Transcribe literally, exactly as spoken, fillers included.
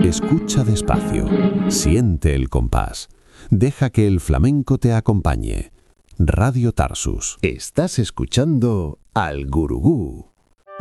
Escucha despacio, siente el compás. Deja que el flamenco te acompañe. Radio Tarsus. Estás escuchando al Gurugú.